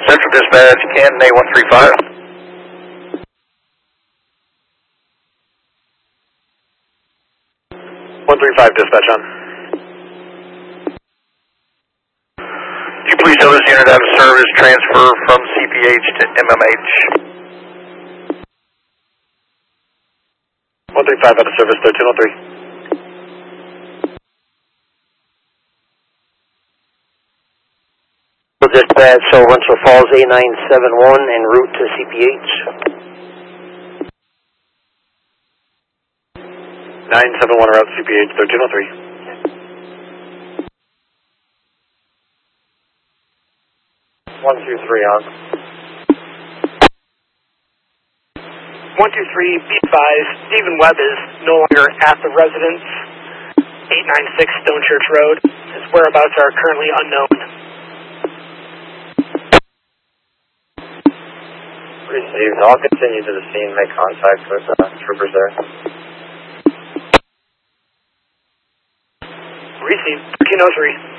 Central Dispatch, Canton A135. Dispatch on. Could you please tell this unit out of service transfer from CPH to MMH? 135 out of service, 1303. Dispatch, so Rensselaer Falls A971 en route to CPH. 971 route to CPH, 1303. One, two, three on. 123, be advised, Stephen Webb is no longer at the residence, 896 Stone Church Road. His whereabouts are currently unknown. Received. I'll continue to the scene, make contact with troopers there. Received, 1303.